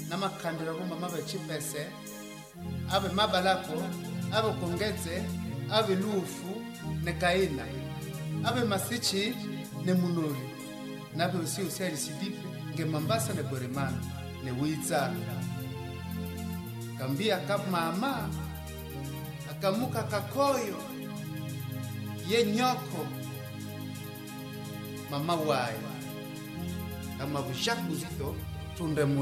namakandira ko mama bachipese abe mabalako abe kongetse abe lufu ne kaina abe masichi ne munori nabe usi useli sidipe nge Mambasa ne Bweremana ne Witsa kambia kap mama akamuka kakoyo ye nyoko mama wae kama bushaku zito tunde